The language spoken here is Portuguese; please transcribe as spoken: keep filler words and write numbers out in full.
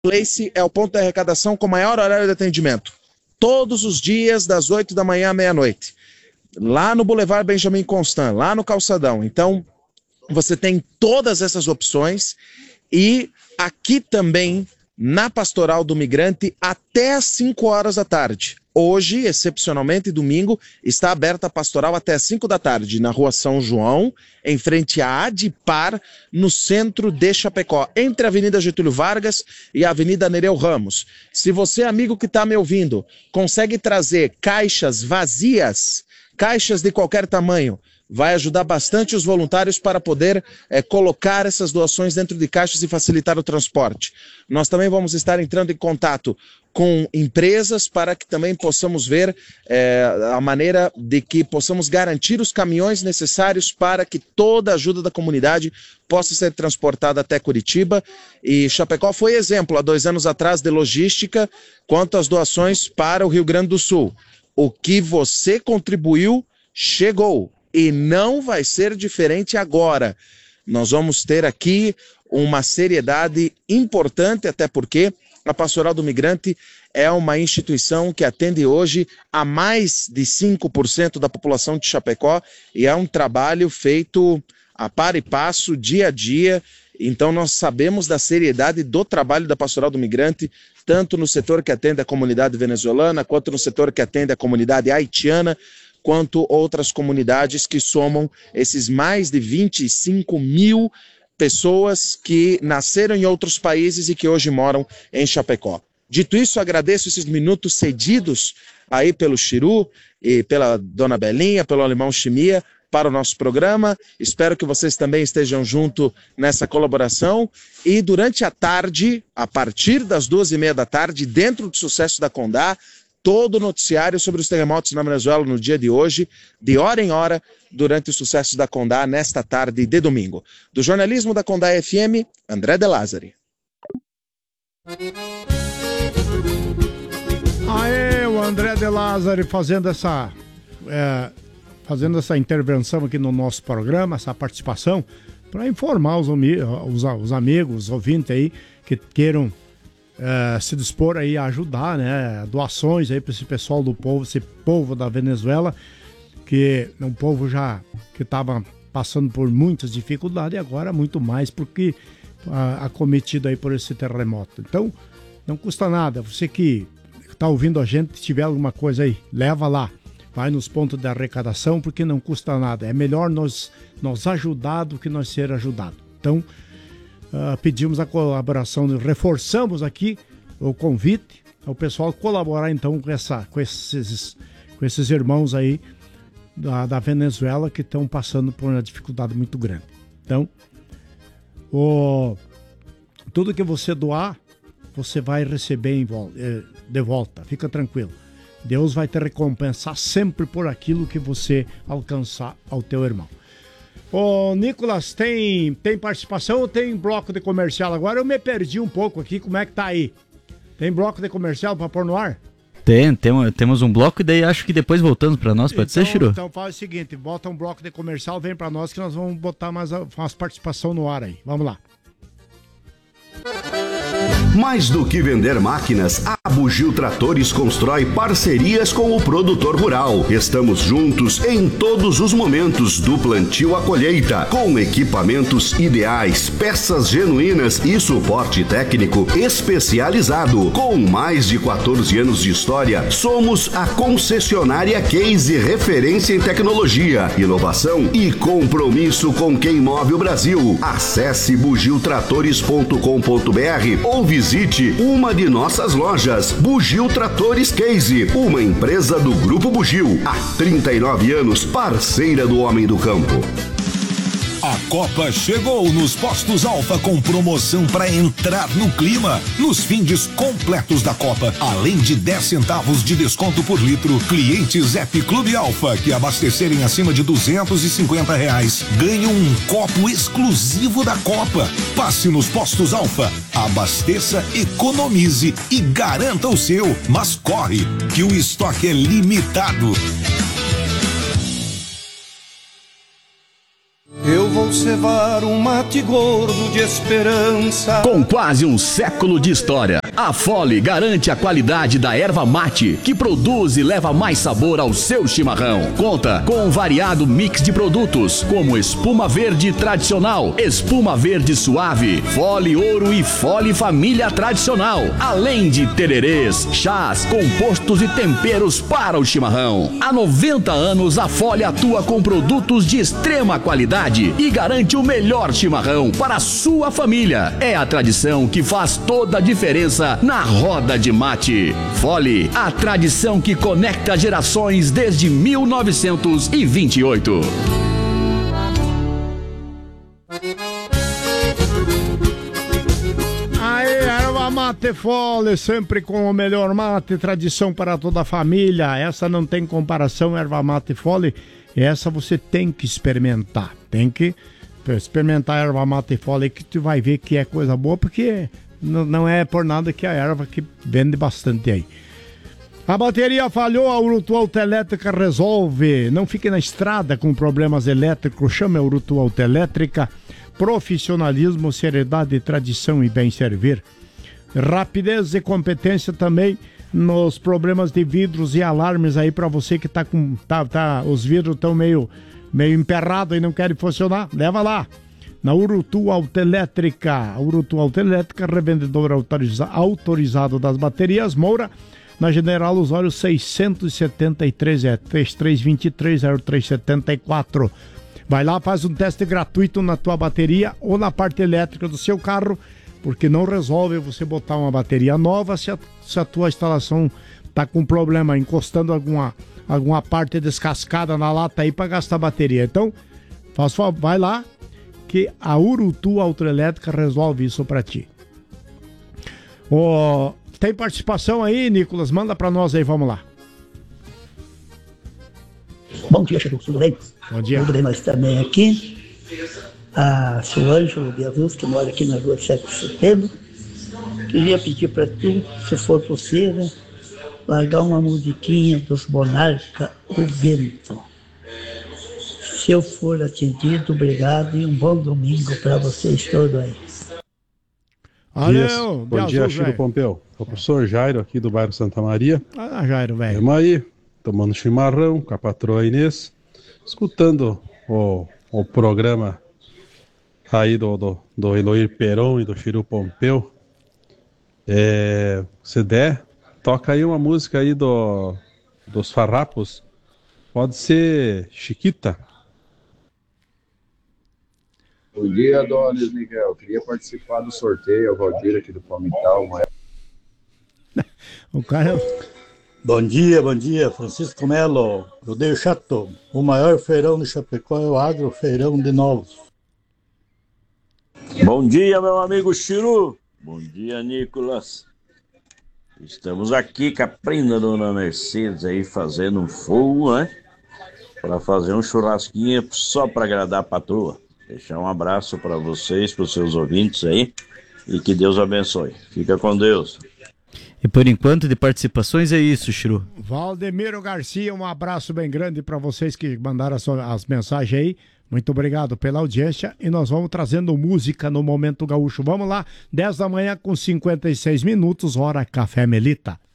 Place é o ponto de arrecadação com maior horário de atendimento. Todos os dias, das oito da manhã à meia-noite. Lá no Boulevard Benjamin Constant, lá no Calçadão. Então, você tem todas essas opções. E aqui também, na Pastoral do Migrante, até às cinco horas da tarde. Hoje, excepcionalmente, domingo, está aberta a pastoral até às cinco da tarde, na Rua São João, em frente à Adipar, no centro de Chapecó, entre a Avenida Getúlio Vargas e a Avenida Nereu Ramos. Se você, amigo que está me ouvindo, consegue trazer caixas vazias, caixas de qualquer tamanho, vai ajudar bastante os voluntários para poder é, colocar essas doações dentro de caixas e facilitar o transporte. Nós também vamos estar entrando em contato com empresas para que também possamos ver é, a maneira de que possamos garantir os caminhões necessários para que toda a ajuda da comunidade possa ser transportada até Curitiba. E Chapecó foi exemplo há dois anos atrás de logística quanto às doações para o Rio Grande do Sul. O que você contribuiu chegou. E não vai ser diferente agora. Nós vamos ter aqui uma seriedade importante, até porque a Pastoral do Migrante é uma instituição que atende hoje a mais de cinco por cento da população de Chapecó e é um trabalho feito a par e passo, dia a dia. Então nós sabemos da seriedade do trabalho da Pastoral do Migrante, tanto no setor que atende a comunidade venezuelana, quanto no setor que atende a comunidade haitiana, quanto outras comunidades que somam esses mais de vinte e cinco mil pessoas que nasceram em outros países e que hoje moram em Chapecó. Dito isso, agradeço esses minutos cedidos aí pelo Chiru e pela Dona Belinha, pelo Alemão Chimia, para o nosso programa. Espero que vocês também estejam junto nessa colaboração. E durante a tarde, a partir das duas e meia da tarde, dentro do Sucesso da Condá, todo o noticiário sobre os terremotos na Venezuela no dia de hoje, de hora em hora, durante os Sucessos da Condá, nesta tarde de domingo. Do jornalismo da Condá F M, André De Lázari. Aê, o André De Lázari fazendo essa, é, fazendo essa intervenção aqui no nosso programa, essa participação, para informar os, os, os amigos, os ouvintes aí, que queiram É, se dispor aí a ajudar, né? Doações aí para esse pessoal do povo, esse povo da Venezuela, que é um povo já que estava passando por muitas dificuldades e agora muito mais porque a, acometido aí por esse terremoto. Então, não custa nada. Você que está ouvindo a gente, se tiver alguma coisa aí, leva lá. Vai nos pontos de arrecadação porque não custa nada. É melhor nós, nós ajudar do que nós ser ajudado. Então, Uh, pedimos a colaboração, reforçamos aqui o convite ao pessoal colaborar então com, essa, com, esses, com esses irmãos aí da, da Venezuela que estão passando por uma dificuldade muito grande. Então, o, tudo que você doar, você vai receber em volta, de volta, fica tranquilo. Deus vai te recompensar sempre por aquilo que você alcançar ao teu irmão. Ô, Nicolas, tem, tem participação ou tem bloco de comercial? Agora eu me perdi um pouco aqui, como é que tá aí? Tem bloco de comercial pra pôr no ar? Tem, tem temos um bloco e daí acho que depois voltando pra nós, pode então, ser, Chiru? Então faz o seguinte, bota um bloco de comercial, vem pra nós que nós vamos botar mais umas participação no ar aí. Vamos lá. Mais do que vender máquinas, a Bugio Tratores constrói parcerias com o produtor rural. Estamos juntos em todos os momentos, do plantio à colheita, com equipamentos ideais, peças genuínas e suporte técnico especializado. Com mais de quatorze anos de história, somos a concessionária Case, referência em tecnologia, inovação e compromisso com quem move o Brasil. Acesse bugio tratores ponto com ponto br ou visite uma de nossas lojas. Bugio Tratores Case, uma empresa do Grupo Bugio, há trinta e nove anos, parceira do homem do campo. A Copa chegou nos postos Alfa com promoção para entrar no clima. Nos findes completos da Copa, além de dez centavos de desconto por litro, clientes App Clube Alfa que abastecerem acima de duzentos e cinquenta reais ganham um copo exclusivo da Copa. Passe nos postos Alfa, abasteça, economize e garanta o seu. Mas corre, que o estoque é limitado. Eu vou cevar um mate gordo de esperança. Com quase um século de história, a Fole garante a qualidade da erva mate, que produz e leva mais sabor ao seu chimarrão. Conta com um variado mix de produtos, como espuma verde tradicional, espuma verde suave, Fole Ouro e Fole Família Tradicional, além de tererês, chás, compostos e temperos para o chimarrão. Há noventa anos, a Fole atua com produtos de extrema qualidade e garante o melhor chimarrão para a sua família. É a tradição que faz toda a diferença na roda de mate. Fole, a tradição que conecta gerações desde mil novecentos e vinte e oito. Aí, erva mate Fole, sempre com o melhor mate, tradição para toda a família. Essa não tem comparação, erva mate Fole. Essa você tem que experimentar. Tem que experimentar a erva mate Fole, que tu vai ver que é coisa boa, porque não, não é por nada que a erva que vende bastante aí. A bateria falhou, a Urutu Autoelétrica resolve. Não fique na estrada com problemas elétricos, chame a Urutu Autoelétrica. Profissionalismo, seriedade, tradição e bem servir. Rapidez e competência também nos problemas de vidros e alarmes aí para você que tá com tá, tá os vidros estão meio meio emperrados e não querem funcionar. Leva lá na Urutu Autoelétrica. A Urutu Autoelétrica, revendedor autoriza, autorizado das baterias Moura, na General Osório seiscentos e setenta e três, é três três dois três, zero três sete quatro. Vai lá, faz um teste gratuito na tua bateria ou na parte elétrica do seu carro, porque não resolve você botar uma bateria nova se a, se a tua instalação tá com problema, encostando alguma, alguma parte descascada na lata aí para gastar bateria. Então, faz, vai lá que a Urutu Autoelétrica resolve isso para ti. Oh, tem participação aí, Nicolas? Manda para nós aí, vamos lá. Bom dia, Chico, tudo bem? Bom dia. Tudo bem, nós também aqui. A seu Ângelo de Azus, que mora aqui na rua sete de setembro. Queria pedir para tu, se for possível, largar uma musiquinha dos Monarca, O Vento. Se eu for atendido, obrigado e um bom domingo para vocês todos aí. Valeu, bom dia, Chico Pompeu. O professor Jairo aqui do bairro Santa Maria. Ah, Jairo, velho. Estamos aí, tomando chimarrão com a patroa Inês, escutando o, o programa aí do, do, do Eloir Peron e do Chiru Pompeu. É, se der, toca aí uma música aí do, dos Farrapos. Pode ser Chiquita. Bom dia, Adonis Miguel. Queria participar do sorteio, o Valdir aqui do Palmital. Mas... o cara... Bom dia, bom dia, Francisco Melo, Rodeio Chato. O maior feirão de Chapecó é o Agro Feirão de Novos. Bom dia, meu amigo Chiru. Bom dia, Nicolas. Estamos aqui com a prima Dona Mercedes aí fazendo um fogo, né? Para fazer um churrasquinho só para agradar a patroa. Deixar um abraço para vocês, para os seus ouvintes aí. E que Deus abençoe. Fica com Deus. E por enquanto de participações é isso, Chiru. Valdemiro Garcia, um abraço bem grande para vocês que mandaram as, as mensagens aí. Muito obrigado pela audiência e nós vamos trazendo música no Momento Gaúcho. Vamos lá, dez da manhã com cinquenta e seis minutos, hora Café Melita.